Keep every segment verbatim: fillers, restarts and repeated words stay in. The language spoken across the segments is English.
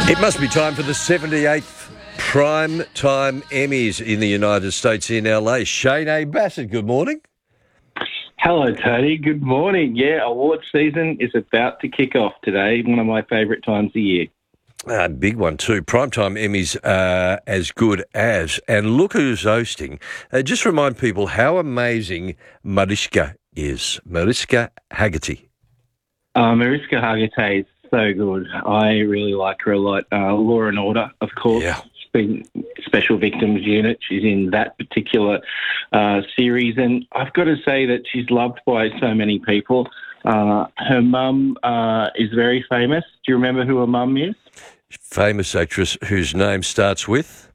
It must be time for the seventy-eighth Prime Time Emmys in the United States in L A. Shane A. Bassett, good morning. Hello, Tony. Good morning. Yeah, award season is about to kick off today, one of my favourite times of year. A big one too. Primetime Emmys are as good as. And look who's hosting. Uh, just remind people how amazing Mariska is. Mariska Hargitay. Uh, Mariska Hargitay is so good. I really like her a lot. Uh, Law and Order, of course. Yeah. She's been Special Victims Unit. She's in that particular uh, series. And I've got to say that she's loved by so many people. Uh, her mum uh, is very famous. Do you remember who her mum is? Famous actress whose name starts with?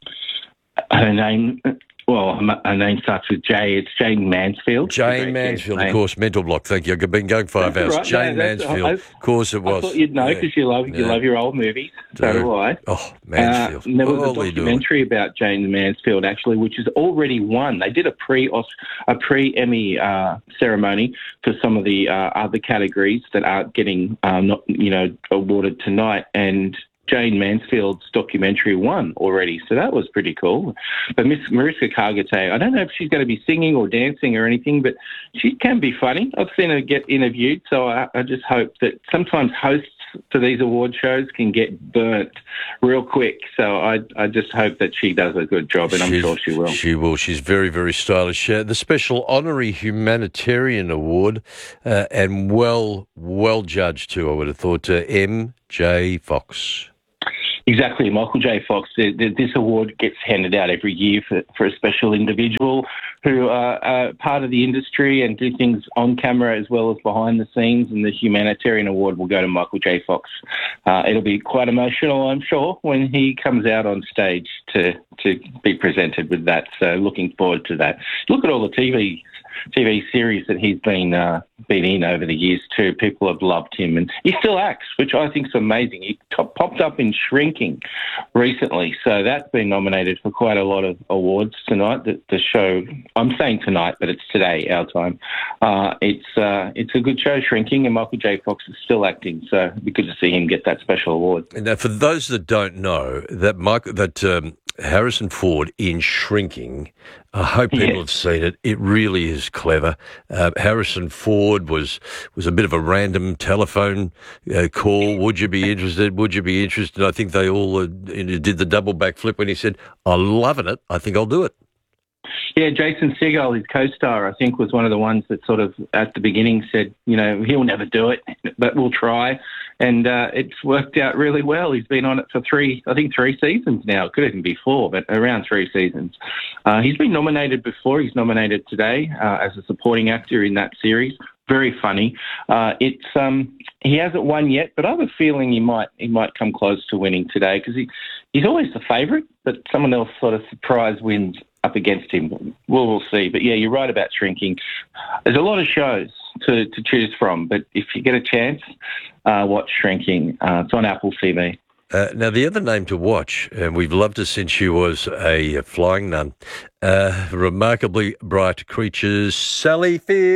Her name... Well, her name starts with J. It's Jane Mansfield. Jane Mansfield, of course. Mental block. Thank you. I've been going five that's hours. Right. Jane no, Mansfield. I, of course it was. I thought you'd know because yeah. you love you yeah. love your old movies. So do I. Oh, Mansfield. Uh, there was Holy a documentary doing? about Jane Mansfield actually, which has already won. They did a pre a pre Emmy uh, ceremony for some of the uh, other categories that aren't getting um, not you know awarded tonight, and Jane Mansfield's documentary won already, so that was pretty cool. But Miss Mariska Hargitay, I don't know if she's going to be singing or dancing or anything, but she can be funny. I've seen her get interviewed, so I, I just hope that sometimes hosts to these award shows can get burnt real quick. So I, I just hope that she does a good job, and I'm She's, sure she will. She will. She's very, very stylish. Uh, the Special Honorary Humanitarian Award, uh, and well, well judged too, I would have thought, uh, M J Fox. Exactly. Michael J. Fox. This award gets handed out every year for, for a special individual who are uh, part of the industry and do things on camera as well as behind the scenes, and the Humanitarian Award will go to Michael J. Fox. Uh, it'll be quite emotional, I'm sure, when he comes out on stage to, to be presented with that. So looking forward to that. Look at all the T V T V series that he's been uh, been in over the years too. People have loved him, and he still acts, which I think is amazing. He top, popped up in Shrinking recently, so that's been nominated for quite a lot of awards tonight. The, the show, I'm saying tonight, but it's today, our time. Uh, it's uh, it's a good show, Shrinking, and Michael J. Fox is still acting, so it'd be good to see him get that special award. Now, for those that don't know, that Michael, that um, Harrison Ford in Shrinking, I hope people yes. have seen it. It really is clever. Uh, Harrison Ford was was a bit of a random telephone uh, call. Would you be interested? Would you be interested? I think they all uh, did the double backflip when he said, "I'm loving it. I think I'll do it." Yeah, Jason Segel, his co-star, I think, was one of the ones that sort of at the beginning said, you know, he'll never do it, but we'll try. And uh, it's worked out really well. He's been on it for three, I think three seasons now. It could even be four, but around three seasons. Uh, he's been nominated before. He's nominated today uh, as a supporting actor in that series. Very funny. Uh, it's um, he hasn't won yet, but I have a feeling he might he might come close to winning today because he, he's always the favourite, but someone else sort of surprise wins up against him. We'll, we'll see. But yeah, you're right about Shrinking. There's a lot of shows to, to choose from, but if you get a chance, uh, watch Shrinking. Uh, it's on Apple T V. Uh, now, the other name to watch, and we've loved her since she was a flying nun, uh, Remarkably Bright Creatures, Sally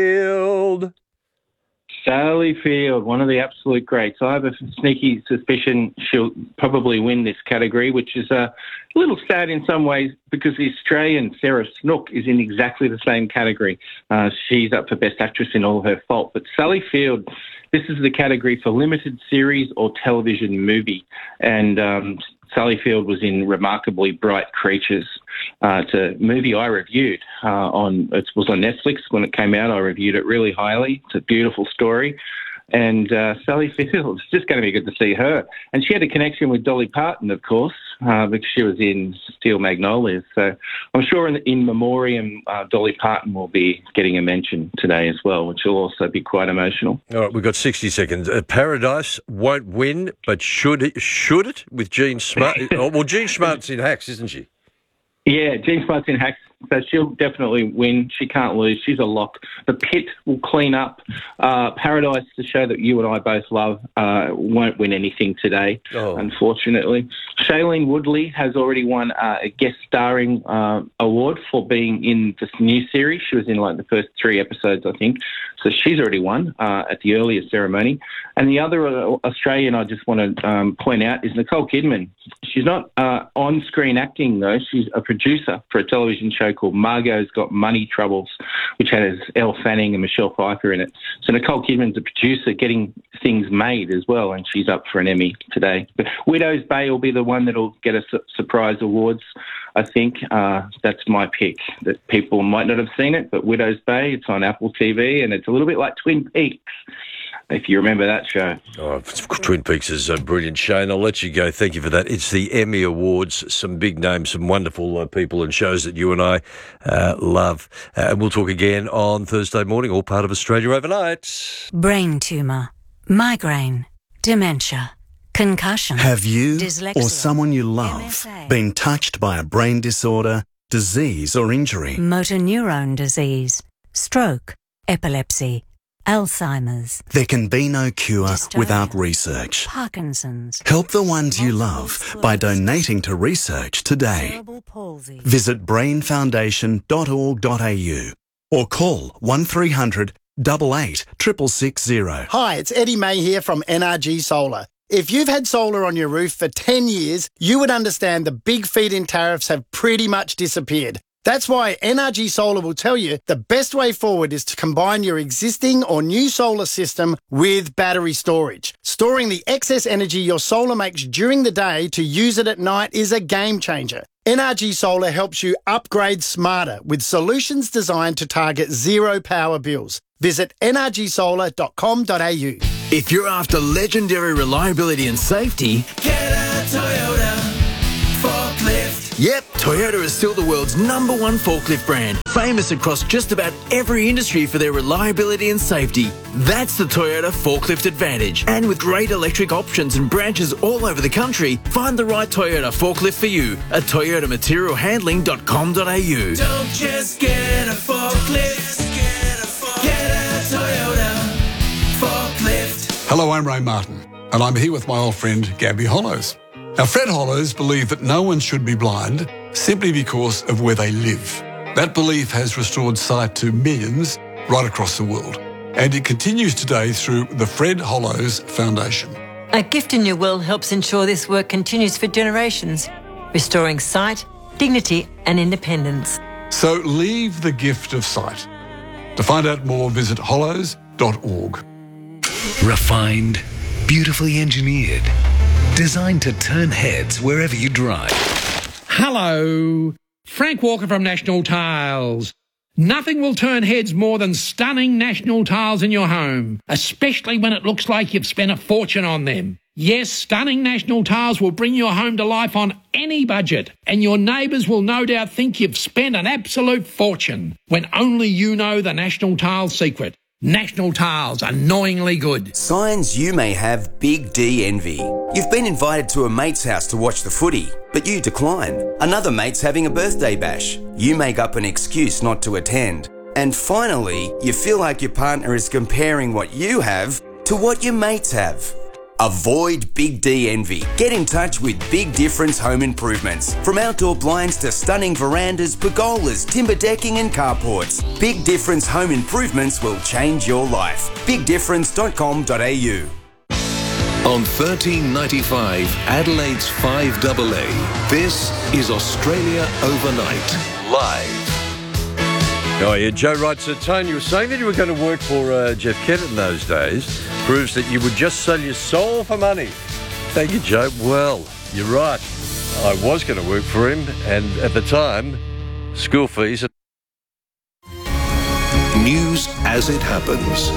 Field. Sally Field, one of the absolute greats. I have a sneaky suspicion she'll probably win this category, which is a little sad in some ways because the Australian Sarah Snook is in exactly the same category. Uh, she's up for Best Actress in All Her Fault. But Sally Field, this is the category for limited series or television movie. And um, Sally Field was in Remarkably Bright Creatures. Uh, it's a movie I reviewed uh, on, it was on Netflix when it came out. I reviewed it really highly. It's a beautiful story. And uh, Sally Field, it's just going to be good to see her. And she had a connection with Dolly Parton, of course, uh, because she was in Steel Magnolias. So I'm sure in, in memoriam, uh, Dolly Parton will be getting a mention today as well, which will also be quite emotional. All right, we've got sixty seconds. Uh, Paradise won't win, but should it? Should it with Jean Smart? oh, well, Jean Smart's in Hacks, isn't she? Yeah, Jean Smart's in Hacks. So she'll definitely win. She can't lose. She's a lock. The Pit will clean up. Uh, Paradise, the show that you and I both love, uh, won't win anything today, oh. unfortunately. Shailene Woodley has already won uh, a guest starring uh, award for being in this new series. She was in like the first three episodes, I think. So she's already won uh, at the earlier ceremony. And the other uh, Australian I just want to um, point out is Nicole Kidman. She's not uh, on-screen acting, though. She's a producer for a television show called Margot's Got Money Troubles, which has Elle Fanning and Michelle Pfeiffer in it. So Nicole Kidman's a producer getting things made as well, and she's up for an Emmy today. But Widow's Bay will be the one that will get us su- surprise awards, I think. Uh, that's my pick. That people might not have seen it, but Widow's Bay, it's on Apple T V, and it's a little bit like Twin Peaks, if you remember that show. Oh, Twin Peaks is a brilliant show, and I'll let you go. Thank you for that. It's the Emmy Awards, some big names, some wonderful uh, people and shows that you and I uh, love. Uh, and we'll talk again on Thursday morning, all part of Australia Overnight. Brain tumour, migraine, dementia, concussion. Have you dyslexia, or someone you love M S A, been touched by a brain disorder, disease or injury? motor neurone disease, stroke, epilepsy, Alzheimer's. There can be no cure Dystonia, without research. Parkinson's. Help the ones you love by donating to research today. Cerebral palsy. Visit brain foundation dot org dot a u or call one three hundred, eight eight, six six six zero. Hi, it's Eddie May here from N R G Solar. If you've had solar on your roof for ten years, you would understand the big feed-in tariffs have pretty much disappeared. That's why N R G Solar will tell you the best way forward is to combine your existing or new solar system with battery storage. Storing the excess energy your solar makes during the day to use it at night is a game changer. N R G Solar helps you upgrade smarter with solutions designed to target zero power bills. Visit n r g solar dot com dot a u. If you're after legendary reliability and safety, get a Toyota forklift. Yep, Toyota is still the world's number one forklift brand, famous across just about every industry for their reliability and safety. That's the Toyota Forklift Advantage. And with great electric options and branches all over the country, find the right Toyota forklift for you at toyota material handling dot com dot a u. Don't just get a forklift, get a, get a Toyota forklift. Hello, I'm Ray Martin, and I'm here with my old friend Gabby Hollows. Now, Fred Hollows believed that no one should be blind simply because of where they live. That belief has restored sight to millions right across the world, and it continues today through the Fred Hollows Foundation. A Gift in Your Will helps ensure this work continues for generations, restoring sight, dignity and independence. So leave the gift of sight. To find out more, visit hollows dot org. Refined, beautifully engineered, designed to turn heads wherever you drive. Hello, Frank Walker from National Tiles. Nothing will turn heads more than stunning National Tiles in your home, especially when it looks like you've spent a fortune on them. Yes, stunning National Tiles will bring your home to life on any budget, and your neighbours will no doubt think you've spent an absolute fortune when only you know the National Tiles secret. National Tiles, annoyingly good. Signs you may have Big D envy. You've been invited to a mate's house to watch the footy, but you decline. Another mate's having a birthday bash. You make up an excuse not to attend. And finally, you feel like your partner is comparing what you have to what your mates have. Avoid Big D envy. Get in touch with Big Difference Home Improvements. From outdoor blinds to stunning verandas, pergolas, timber decking and carports, Big Difference Home Improvements will change your life. big difference dot com dot a u. On thirteen ninety-five, Adelaide's five A A, this is Australia Overnight, live. Oh, yeah, Joe writes that, Tone, you were saying that you were going to work for uh, Jeff Kennett in those days. Proves that you would just sell your soul for money. Thank you, Joe. Well, you're right. I was going to work for him, and at the time, school fees... News as it happens.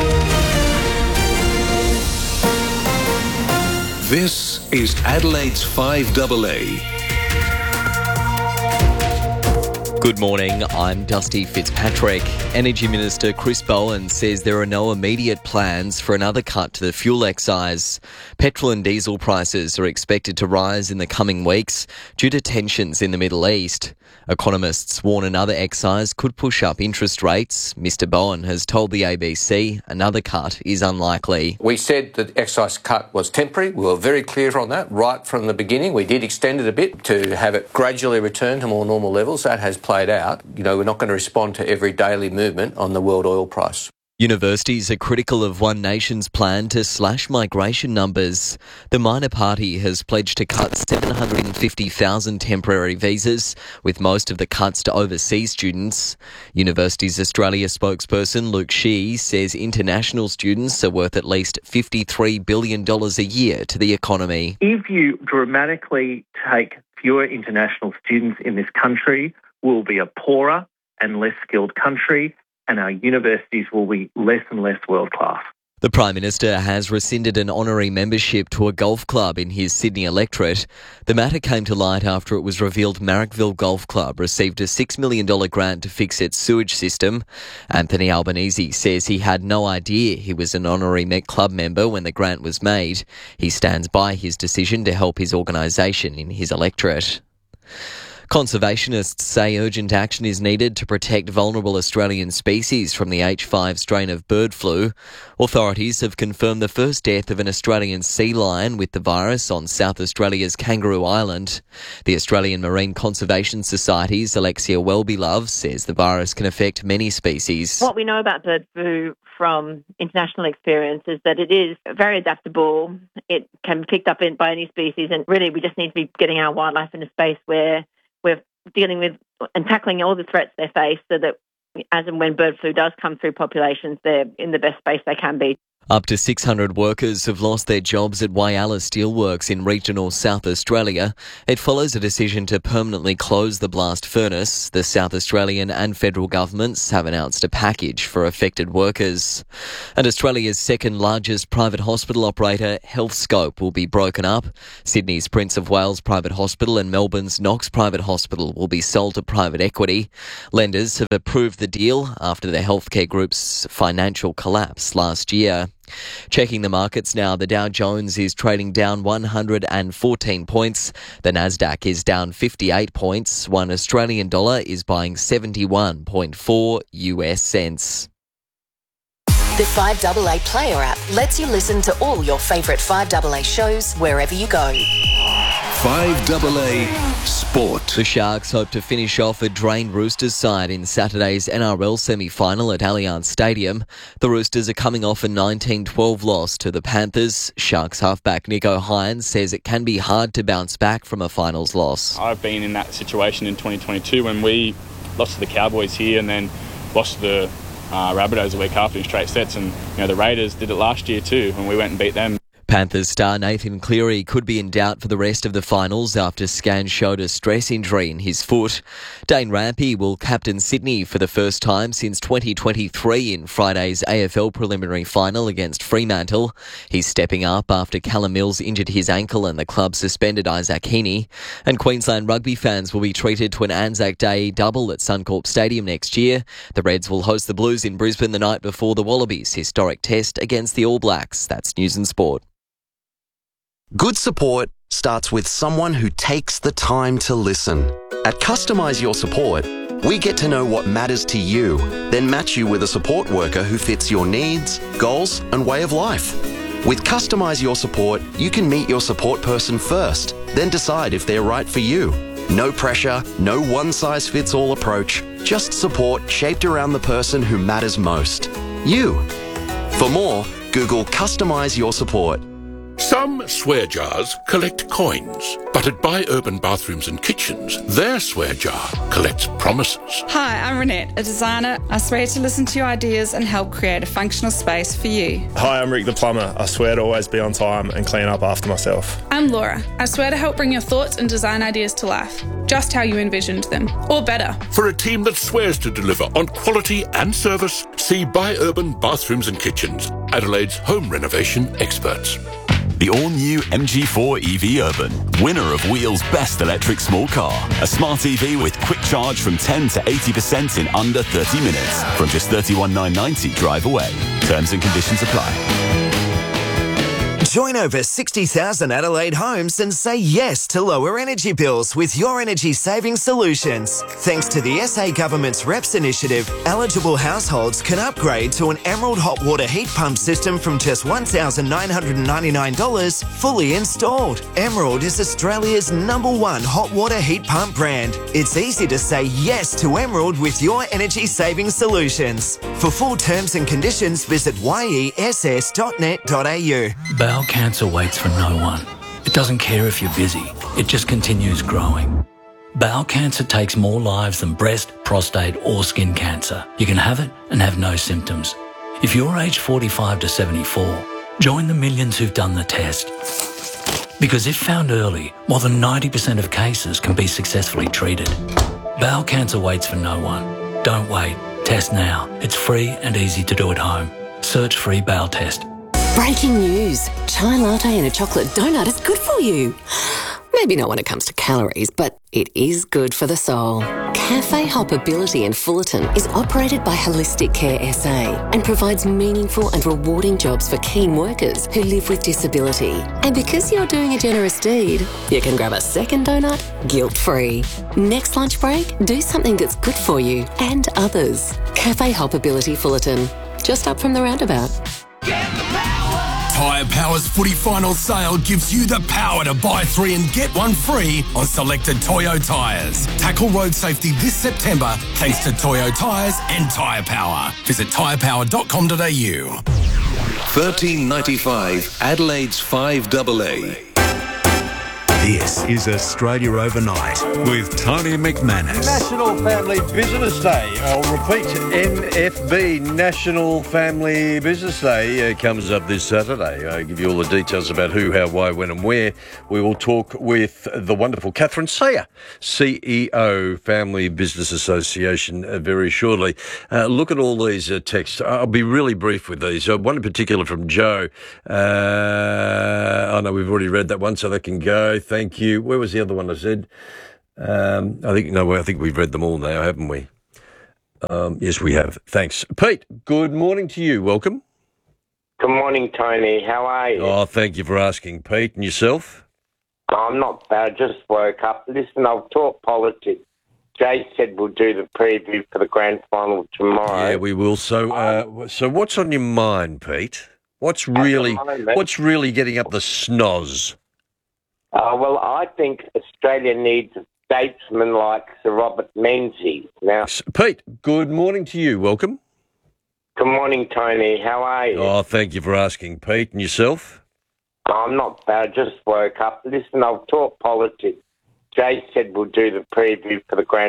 This is Adelaide's five A A. Good morning, I'm Dusty Fitzpatrick. Energy Minister Chris Bowen says there are no immediate plans for another cut to the fuel excise. Petrol and diesel prices are expected to rise in the coming weeks due to tensions in the Middle East. Economists warn another excise could push up interest rates. Mr Bowen has told the A B C another cut is unlikely. We said that the excise cut was temporary. We were very clear on that right from the beginning. We did extend it a bit to have it gradually return to more normal levels. That has played out. You know, we're not going to respond to every daily movement on the world oil price. Universities are critical of One Nation's plan to slash migration numbers. The minor party has pledged to cut seven hundred fifty thousand temporary visas, with most of the cuts to overseas students. Universities Australia spokesperson Luke Shee says international students are worth at least fifty-three billion dollars a year to the economy. If you dramatically take fewer international students in this country, we'll be a poorer and less skilled country, and our universities will be less and less world-class. The Prime Minister has rescinded an honorary membership to a golf club in his Sydney electorate. The matter came to light after it was revealed Marrickville Golf Club received a six million dollars grant to fix its sewage system. Anthony Albanese says he had no idea he was an honorary Met Club member when the grant was made. He stands by his decision to help his organisation in his electorate. Conservationists say urgent action is needed to protect vulnerable Australian species from the H five strain of bird flu. Authorities have confirmed the first death of an Australian sea lion with the virus on South Australia's Kangaroo Island. The Australian Marine Conservation Society's Alexia Welby-Love says the virus can affect many species. What we know about bird flu from international experience is that it is very adaptable. It can be picked up in, by any species, and really we just need to be getting our wildlife in a space where we're dealing with and tackling all the threats they face so that as and when bird flu does come through populations, they're in the best space they can be. Up to six hundred workers have lost their jobs at Whyalla Steelworks in regional South Australia. It follows a decision to permanently close the blast furnace. The South Australian and federal governments have announced a package for affected workers. And Australia's second largest private hospital operator, Healthscope, will be broken up. Sydney's Prince of Wales Private Hospital and Melbourne's Knox Private Hospital will be sold to private equity. Lenders have approved the deal after the healthcare group's financial collapse last year. Checking the markets now, the Dow Jones is trading down one hundred fourteen points. The Nasdaq is down fifty-eight points. One Australian dollar is buying seventy-one point four U S cents. The five A A Player app lets you listen to all your favourite five A A shows wherever you go. five A A Sport. The Sharks hope to finish off a drained Roosters side in Saturday's N R L semi-final at Allianz Stadium. The Roosters are coming off a nineteen twelve loss to the Panthers. Sharks halfback Nico Hines says it can be hard to bounce back from a finals loss. I've been in that situation in twenty twenty-two when we lost to the Cowboys here and then lost to the uh, Rabbitohs a week after in straight sets, and you know the Raiders did it last year too when we went and beat them. Panthers star Nathan Cleary could be in doubt for the rest of the finals after scans showed a stress injury in his foot. Dane Rampy will captain Sydney for the first time since twenty twenty-three in Friday's A F L preliminary final against Fremantle. He's stepping up after Callum Mills injured his ankle and the club suspended Isaac Heaney. And Queensland rugby fans will be treated to an Anzac Day double at Suncorp Stadium next year. The Reds will host the Blues in Brisbane the night before the Wallabies' historic test against the All Blacks. That's News and Sport. Good support starts with someone who takes the time to listen. At Customise Your Support, we get to know what matters to you, then match you with a support worker who fits your needs, goals, and way of life. With Customise Your Support, you can meet your support person first, then decide if they're right for you. No pressure, no one-size-fits-all approach, just support shaped around the person who matters most. You. For more, Google Customise Your Support. Some swear jars collect coins, but at Buy Urban Bathrooms and Kitchens, their swear jar collects promises. Hi, I'm Renette, a designer. I swear to listen to your ideas and help create a functional space for you. Hi, I'm Rick the plumber. I swear to always be on time and clean up after myself. I'm Laura. I swear to help bring your thoughts and design ideas to life, just how you envisioned them, or better. For a team that swears to deliver on quality and service, see Buy Urban Bathrooms and Kitchens, Adelaide's home renovation experts. the all-new M G four E V Urban, winner of Wheel's Best Electric Small Car. A smart E V with quick charge from ten to eighty percent in under thirty minutes from just thirty-one thousand nine hundred ninety drive away. Terms and conditions apply. Join over sixty thousand Adelaide homes and say yes to lower energy bills with Your Energy Savings Solutions. Thanks to the S A Government's R E P S initiative, eligible households can upgrade to an Emerald hot water heat pump system from just one thousand nine hundred ninety-nine dollars fully installed. Emerald is Australia's number one hot water heat pump brand. It's easy to say yes to Emerald with Your Energy Savings Solutions. For full terms and conditions, visit y e s s dot net dot a u. Bowel cancer waits for no one. It doesn't care if you're busy. It just continues growing. Bowel cancer takes more lives than breast, prostate or skin cancer. You can have it and have no symptoms. If you're aged forty-five to seventy-four, join the millions who've done the test. Because if found early, more than ninety percent of cases can be successfully treated. Bowel cancer waits for no one. Don't wait. Test now. It's free and easy to do at home. Search free bowel test. Breaking news. Chai latte and a chocolate donut is good for you. Maybe not when it comes to calories, but it is good for the soul. Cafe Hoppability in Fullerton is operated by Holistic Care S A and provides meaningful and rewarding jobs for keen workers who live with disability. And because you're doing a generous deed, you can grab a second donut guilt-free. Next lunch break, do something that's good for you and others. Cafe Hoppability Fullerton, just up from the roundabout. Tyre Power's footy final sale gives you the power to buy three and get one free on selected Toyo tyres. Tackle road safety this September thanks to Toyo tyres and Tyre Power. Visit tyre power dot com dot a u. thirteen ninety-five Adelaide's five double A. This is Australia Overnight with Tony McManus. National Family Business Day. I'll repeat, N F B, National Family Business Day, uh, comes up this Saturday. I'll give you all the details about who, how, why, when and where. We will talk with the wonderful Catherine Sayer, C E O, Family Business Association, uh, very shortly. Uh, look at all these uh, texts. I'll be really brief with these. Uh, one in particular from Joe. Uh, I know we've already read that one, so that can go. Thank you. Where was the other one I said? Um, I think, no, I think we've read them all now, haven't we? Um, yes, we have. Thanks. Pete, good morning to you. Welcome. Good morning, Tony. How are you? Oh, thank you for asking, Pete. And yourself? I'm not bad. Just woke up. Listen, I'll talk politics. Jay said we'll do the preview for the grand final tomorrow. Yeah, we will. So, uh, so what's on your mind, Pete? What's really, moment, what's really getting up the snoz? Uh, well, I think Australia needs a statesman like Sir Robert Menzies. Now, Pete, good morning to you. Welcome. Good morning, Tony. How are you? Oh, thank you for asking, Pete. And yourself? I'm not bad. Just woke up. Listen, I'll talk politics. Jay said we'll do the preview for the grand